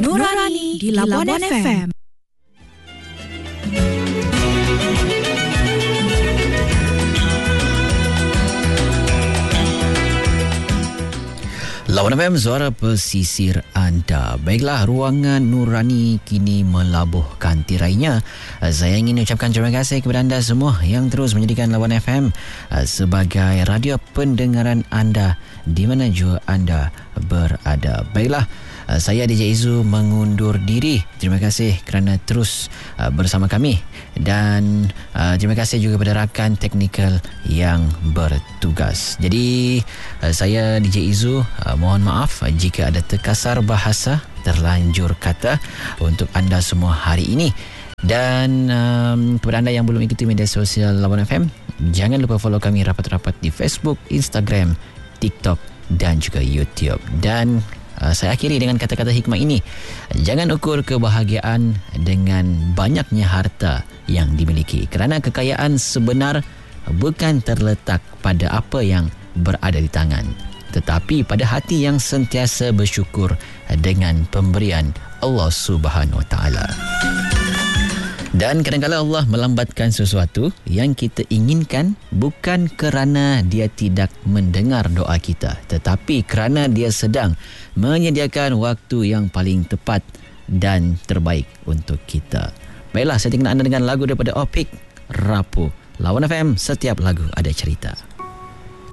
Nurani di Labuan FM. Lawan FM, suara pesisir anda. Baiklah, ruangan Nurani kini melabuhkan tirainya. Saya ingin ucapkan terima kasih kepada anda semua yang terus menjadikan Lawan FM sebagai radio pendengaran anda di mana jua anda berada. Baiklah, saya DJ Izu mengundur diri. Terima kasih kerana terus bersama kami dan terima kasih juga kepada rakan teknikal yang bertugas. Jadi saya DJ Izu mohon maaf jika ada terkasar bahasa, terlanjur kata untuk anda semua hari ini. Dan kepada anda yang belum ikuti media sosial Lawan FM, jangan lupa follow kami rapat-rapat di Facebook, Instagram, TikTok dan juga YouTube. Dan saya akhiri dengan kata-kata hikmah ini. Jangan ukur kebahagiaan dengan banyaknya harta yang dimiliki, kerana kekayaan sebenar bukan terletak pada apa yang berada di tangan, tetapi pada hati yang sentiasa bersyukur dengan pemberian Allah Subhanahu Wa Taala. Dan kadang-kadang Allah melambatkan sesuatu yang kita inginkan bukan kerana dia tidak mendengar doa kita, tetapi kerana dia sedang menyediakan waktu yang paling tepat dan terbaik untuk kita. Baiklah, saya tinggal anda dengan lagu daripada Opik, Rapuh. Lawan FM, setiap lagu ada cerita.